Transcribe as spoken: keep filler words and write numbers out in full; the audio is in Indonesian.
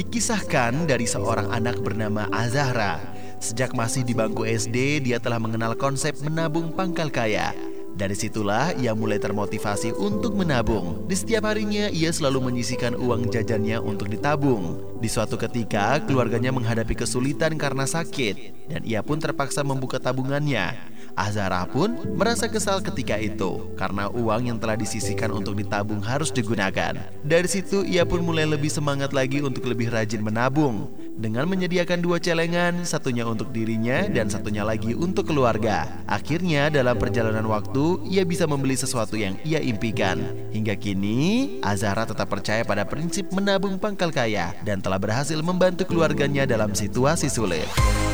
Dikisahkan dari seorang anak bernama Azahra. Sejak masih di bangku S D, dia telah mengenal konsep menabung pangkal kaya. Dari situlah ia mulai termotivasi untuk menabung. Di setiap harinya ia selalu menyisihkan uang jajannya untuk ditabung. Di suatu ketika keluarganya menghadapi kesulitan karena sakit, dan ia pun terpaksa membuka tabungannya. Azahra pun merasa kesal ketika itu karena uang yang telah disisihkan untuk ditabung harus digunakan. Dari situ ia pun mulai lebih semangat lagi untuk lebih rajin menabung, dengan menyediakan dua celengan, satunya untuk dirinya dan satunya lagi untuk keluarga. Akhirnya dalam perjalanan waktu ia bisa membeli sesuatu yang ia impikan. Hingga kini Azahra tetap percaya pada prinsip menabung pangkal kaya dan telah berhasil membantu keluarganya dalam situasi sulit.